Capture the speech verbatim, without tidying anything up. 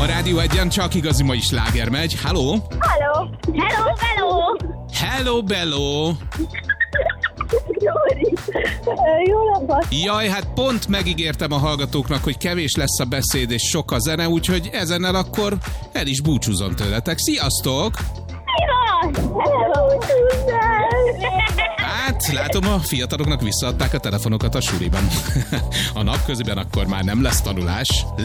A Rádió Egyen csak igazi mai sláger megy. Hello! Hello! Hello, hello! Hello, bello! Jóri! Jó napot! Jaj, hát pont megígértem a hallgatóknak, hogy kevés lesz a beszéd és sok a zene, úgyhogy ezennel akkor el is búcsúzom tőletek. Sziasztok! Mi van? Hello! Hát, látom, a fiataloknak visszaadták a telefonokat a suliban. A napköziben akkor már nem lesz tanulás.